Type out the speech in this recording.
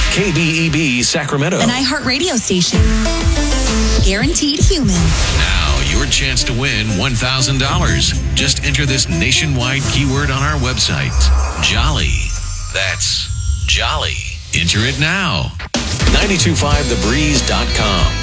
KBEB Sacramento. An iHeartRadio station. Guaranteed human. Now, your chance to win $1,000. Just enter this nationwide keyword on our website. Jolly. That's Jolly. Enter it now. 925thebreeze.com.